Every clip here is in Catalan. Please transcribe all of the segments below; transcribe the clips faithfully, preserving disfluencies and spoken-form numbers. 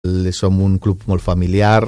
Som un club molt familiar,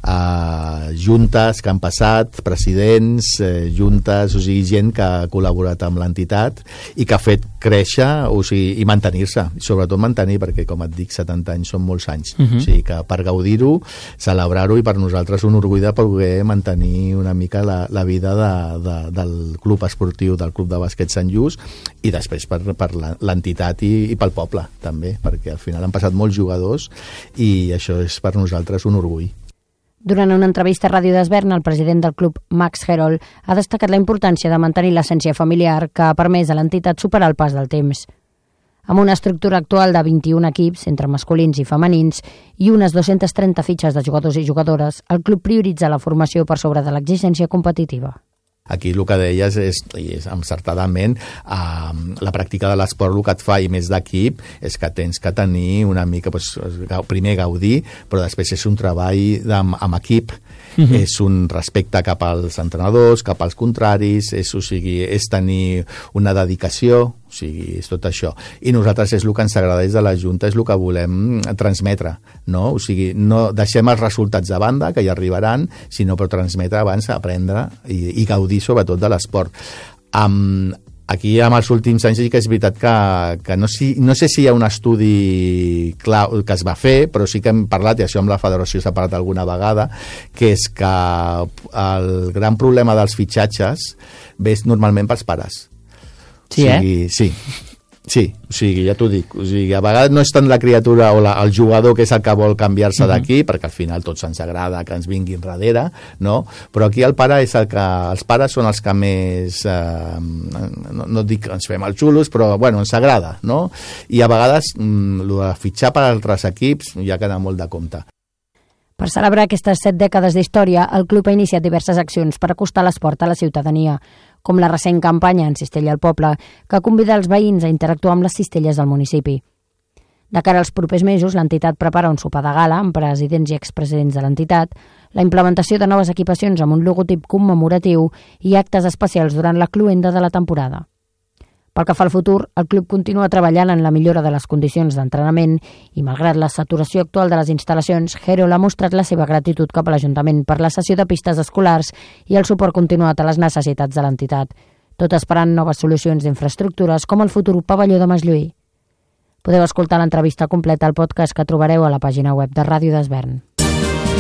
eh, juntes que han passat, presidents, eh, juntes, o sigui, gent que ha col·laborat amb l'entitat i que ha fet créixer, o sigui, i mantenir-se, sobretot mantenir, perquè com et dic, setanta anys són molts anys, uh-huh. O sigui que per gaudir-ho, celebrar-ho, i per nosaltres un orgull de poder mantenir una mica la, la vida de, de, del club esportiu, del club de bàsquet Sant Just, i després per, per l'entitat i, i pel poble també, perquè al final han passat molts jugadors i i això és per nosaltres un orgull. Durant una entrevista a Ràdio d'Esvern, el president del club, Max Herold, ha destacat la importància de mantenir l'essència familiar que ha permès a l'entitat superar el pas del temps. Amb una estructura actual de vint-i-un equips, entre masculins i femenins, i unes dues-centes trenta fitxes de jugadors i jugadores, el club prioritza la formació per sobre de l'exigència competitiva. Aquí el que deies és, i és encertadament, eh, la pràctica de l'esport el que et fa, i més d'equip, és que tens que tenir una mica, doncs, primer gaudir, però després és un treball amb, amb equip, uh-huh. És un respecte cap als entrenadors, cap als contraris, és, o sigui, és tenir una dedicació, o sigui, és tot això. I nosaltres és el que ens agrada des de la Junta, és el que volem transmetre, no? O sigui, no deixem els resultats de banda, que ja arribaran, sinó per transmetre abans, aprendre i, i gaudir sobretot de l'esport. Um, aquí, amb els últims anys, sí que és veritat que, que no, si, no sé si hi ha un estudi clar que es va fer, però sí que hem parlat, i això amb la federació s'ha parlat alguna vegada, que és que el gran problema dels fitxatges ve normalment pels pares. Sí, eh? O sigui, sí, sí, o sigui, ja t'ho dic, o sigui, a vegades no és tant la criatura o la, el jugador que és el que vol canviar-se uh-huh. d'aquí, perquè al final tots ens agrada que ens vinguin darrere, no? Però aquí el pare és el que, els pares són els que més, eh, no, no dic que ens fem els xulos, però bueno, ens agrada, no? I a vegades mm, el de fitxar per altres equips ja queda molt de compte. Per celebrar aquestes set dècades d'història, el club ha iniciat diverses accions per acostar l'esport a la ciutadania, com la recent campanya En Cistella al Poble, que convida els veïns a interactuar amb les cistelles del municipi. De cara als propers mesos, l'entitat prepara un sopar de gala amb presidents i expresidents de l'entitat, la implementació de noves equipacions amb un logotip commemoratiu i actes especials durant la cloenda de la temporada. Pel que fa al futur, el club continua treballant en la millora de les condicions d'entrenament i, malgrat la saturació actual de les instal·lacions, Herold ha mostrat la seva gratitud cap a l'Ajuntament per la cessió de pistes escolars i el suport continuat a les necessitats de l'entitat, tot esperant noves solucions d'infraestructures com el futur pavelló de Masllui. Podeu escoltar l'entrevista completa al podcast que trobareu a la pàgina web de Ràdio d'Esvern.